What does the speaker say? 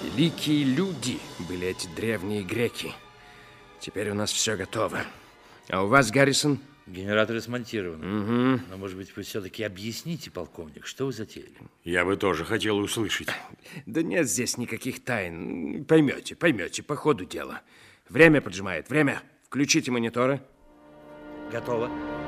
Великие люди были эти древние греки. Теперь у нас все готово. А у вас, Гаррисон? Генераторы смонтированы. Угу. Но, может быть, вы все-таки объясните, полковник, что вы затеяли? Я бы тоже хотел услышать. Да нет здесь никаких тайн. Поймете по ходу дела. Время поджимает. Время. Включите мониторы. Готово.